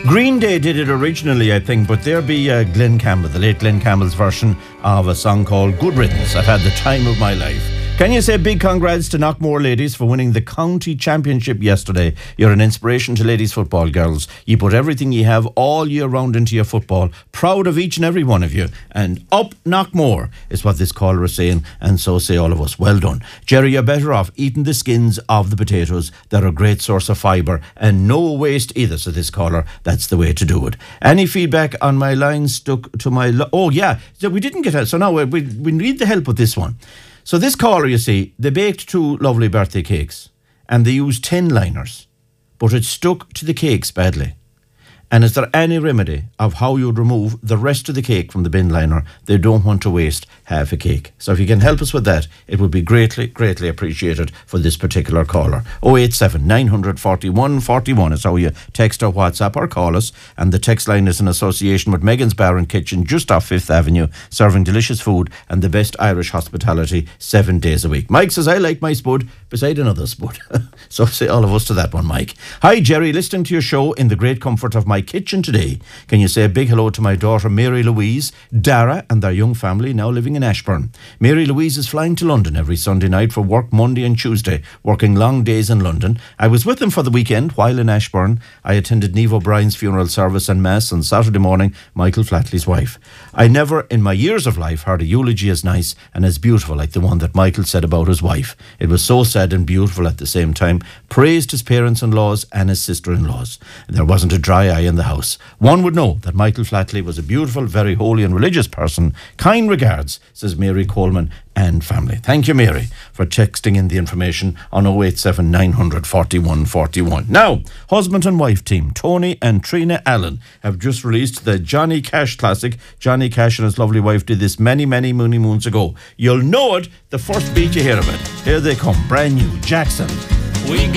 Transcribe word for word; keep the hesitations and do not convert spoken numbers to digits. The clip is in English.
Green Day did it originally, I think, but there be uh, Glenn Campbell, the late Glenn Campbell's version of a song called Good Riddance. I've had the time of my life. Can you say big congrats to Knockmore ladies for winning the county championship yesterday? You're an inspiration to ladies football, girls. You put everything you have all year round into your football. Proud of each and every one of you. And up Knockmore is what this caller is saying, and so say all of us. Well done. Jerry, you're better off eating the skins of the potatoes. They're a great source of fibre and no waste either, so this caller, that's the way to do it. Any feedback on my line stuck to my... Lo- oh, yeah. So we didn't get it. So now we, we, we need the help with this one. So this caller, you see, they baked two lovely birthday cakes and they used tin liners, but it stuck to the cakes badly. And is there any remedy of how you'd remove the rest of the cake from the bin liner? They don't want to waste half a cake. So if you can help us with that, it would be greatly, greatly appreciated for this particular caller. oh eight seven, nine four one, four one is how you text or WhatsApp or call us. And the text line is in association with Megan's Bar and Kitchen just off Fifth Avenue, serving delicious food and the best Irish hospitality seven days a week. Mike says, I like my spud beside another spud. So say all of us to that one, Mike. Hi, Jerry, listening to your show in the great comfort of my kitchen today. Can you say a big hello to my daughter Mary Louise, Dara and their young family now living in Ashburn. Mary Louise is flying to London every Sunday night for work Monday and Tuesday, working long days in London. I was with them for the weekend while in Ashburn. I attended Niamh O'Brien's funeral service and mass on Saturday morning, Michael Flatley's wife. I never in my years of life heard a eulogy as nice and as beautiful like the one that Michael said about his wife. It was so sad and beautiful at the same time. Praised his parents-in-laws and his sister-in-laws. There wasn't a dry eye in the house. One would know that Michael Flatley was a beautiful, very holy and religious person. Kind regards, says Mary Coleman and family. Thank you, Mary, for texting in the information on oh eight seven, nine four one, four one. Now, husband and wife team, Tony and Trina Allen, have just released the Johnny Cash classic. Johnny Cash and his lovely wife did this many, many moony moons ago. You'll know it the first beat you hear of it. Here they come, brand new, Jackson. We